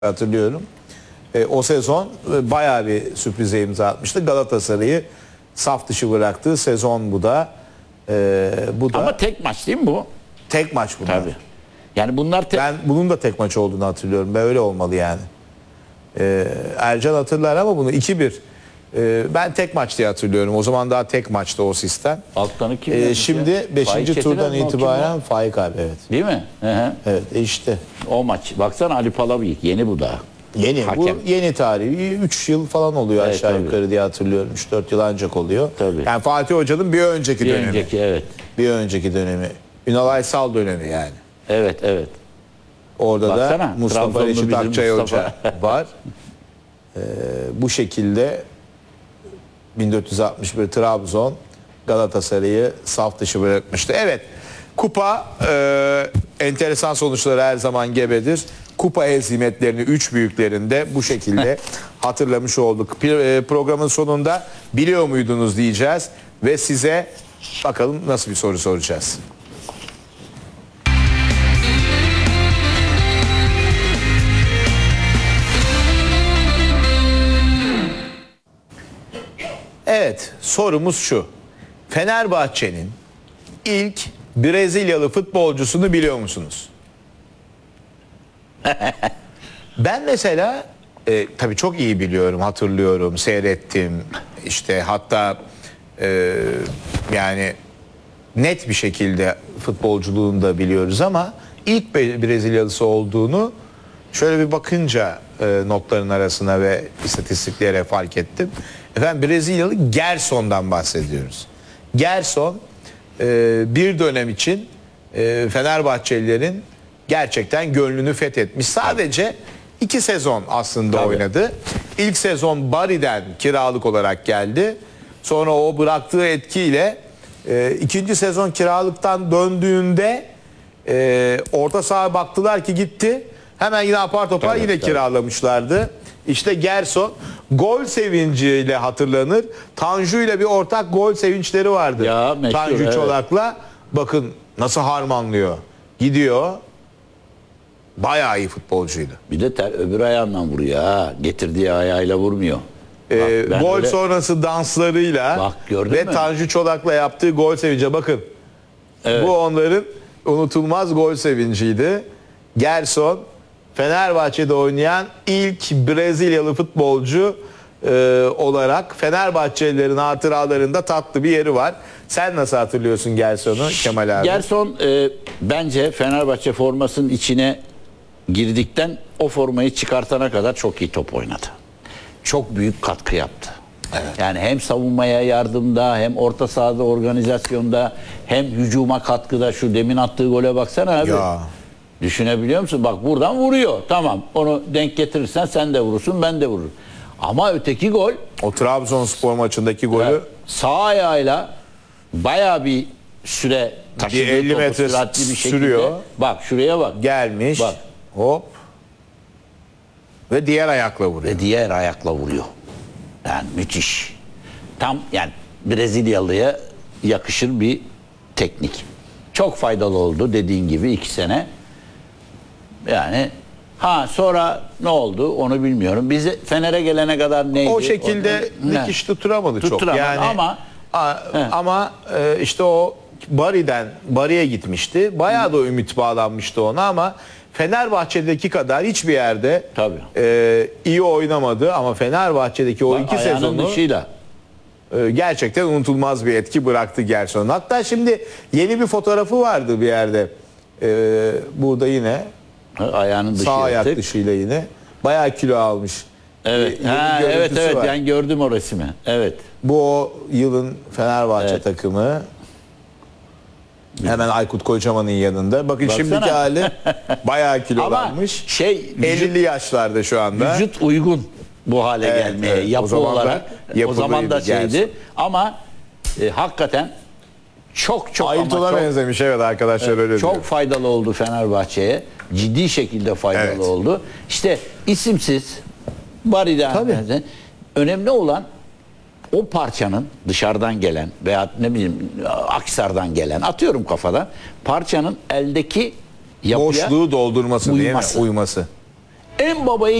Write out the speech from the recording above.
hatırlıyorum. O sezon bayağı bir sürprize imza atmıştı. Galatasaray'ı saf dışı bıraktığı sezon bu da. Bu da Ama tek maç değil mi bu? tek maç bunlar. Tabii. Yani bunlar Ben bunun da tek maç olduğunu hatırlıyorum. Böyle olmalı yani. Ercan hatırlar ama bunu 2-1. Ben tek maç diye hatırlıyorum. O zaman daha tek maçtı o sistem. alttan kim? Şimdi 5. turdan itibaren Faik abi, evet. Değil mi? Hı. Evet, işte. O maç. Baksana Ali Palabıyık yeni bu da. Yeni. Hakem. Bu yeni tarihi. 3 yıl falan oluyor, Evet, aşağı tabii. yukarı diye hatırlıyorum. 3-4 yıl ancak oluyor. Tabii. Yani Fatih Hoca'nın bir önceki Bir dönemi. önceki, evet. Bir önceki dönemi. Ünal Aysal dönemi yani. Evet. Orada Baksana, da Mustafa Trabzonlu Reşit bizim Akçay Mustafa. Hoca var. Bu şekilde 1461 Trabzon Galatasaray'ı saf dışı bırakmıştı. Evet, kupa enteresan sonuçları her zaman gebedir. Kupa hezimetlerini 3 büyüklerinde bu şekilde hatırlamış olduk. Programın sonunda biliyor muydunuz diyeceğiz ve size bakalım nasıl bir soru soracağız. Evet, sorumuz şu. Fenerbahçe'nin ilk Brezilyalı futbolcusunu biliyor musunuz? Ben mesela tabii çok iyi biliyorum, hatırlıyorum, seyrettim. İşte hatta yani net bir şekilde futbolculuğunu da biliyoruz ama ilk Brezilyalısı olduğunu şöyle bir bakınca notların arasına ve istatistiklere fark ettim. Efendim, Brezilyalı Gerson'dan bahsediyoruz. Gerson bir dönem için Fenerbahçelilerin gerçekten gönlünü fethetmiş. Sadece 2 sezon aslında oynadı. İlk sezon Bari'den kiralık olarak geldi. Sonra o bıraktığı etkiyle ikinci sezon kiralıktan döndüğünde orta saha baktılar ki gitti. Hemen yine apar topar yine kiralamışlardı. İşte Gerson gol sevinciyle hatırlanır. Tanju ile bir ortak gol sevinçleri vardı. Ya, meşhur, Tanju evet. Çolak'la bakın nasıl harmanlıyor. Gidiyor. Bayağı iyi futbolcuydu. Bir de öbür ayağından vuruyor ha. Getirdiği ayağıyla vurmuyor. Ben Gol öyle- sonrası danslarıyla Bak, gördün ve mü? Tanju Çolak'la yaptığı gol sevinci. Bakın. Evet. Bu onların unutulmaz gol sevinciydi. Gerson Fenerbahçe'de oynayan ilk Brezilyalı futbolcu olarak Fenerbahçelilerin hatıralarında tatlı bir yeri var. Sen nasıl hatırlıyorsun Gerson'u Kemal abi? Gerson bence Fenerbahçe formasının içine girdikten o formayı çıkartana kadar çok iyi top oynadı. Çok büyük katkı yaptı. Yani hem savunmaya yardımda, hem orta sahada organizasyonda, hem hücuma katkıda. Şu demin attığı gole baksana abi. Ya. Düşünebiliyor musun? Bak buradan vuruyor. Tamam, onu denk getirirsen sen de vurursun, ben de vururum. Ama öteki gol O Trabzonspor maçındaki golü sağ ayağıyla bayağı bir süre taşıdığı Bir 50 topu metre süratli bir şekilde. sürüyor. Bak şuraya bak. gelmiş. Bak. Hop. Ve diğer ayakla vuruyor. Ve diğer ayakla vuruyor. Yani müthiş. Tam yani Brezilyalıya yakışır bir teknik. Çok faydalı oldu dediğin gibi 2 sene. Yani sonra ne oldu onu bilmiyorum. Bize Fener'e gelene kadar neydi? O şekilde Ne? dikiş tutturamadı çok. Tutturamadı Yani ama işte o Bari'ye gitmişti. Bayağı da ümit bağlanmıştı ona ama Fenerbahçe'deki kadar hiçbir yerde iyi oynamadı ama Fenerbahçe'deki o 2 ayağının sezonu dışıyla. gerçekten unutulmaz bir etki bıraktı Gerson. Hatta şimdi yeni bir fotoğrafı vardı bir yerde. Burada yine Ayağının dışı sağ ayak tık. dışıyla yine bayağı kilo almış. Evet. Yeni bir Evet görüntüsü var. ben gördüm o resmi. Evet. Bu o yılın Fenerbahçe Evet. takımı. Hemen Aykut Kocaman'ın yanında. Bakın Baksana. şimdiki hali bayağı Ama kilolanmış. 50'li yaşlarda şu anda. vücut uygun bu hale Evet, gelmeye. evet. Yapı O zaman da olarak. O yapılıydı zaman da şeydi. Gerson. Ama hakikaten çok Ayrıntına çok benzemiş, evet, arkadaşlar öyle çok diyor. faydalı oldu Fenerbahçe'ye. Ciddi şekilde faydalı Evet. oldu. İşte isimsiz Bari'den Tabii. önemli olan o parçanın dışarıdan gelen veya ne bileyim Aksar'dan gelen, atıyorum kafadan, parçanın eldeki yapıya Boşluğu doldurması değil mi? uyması. Uyması. En baba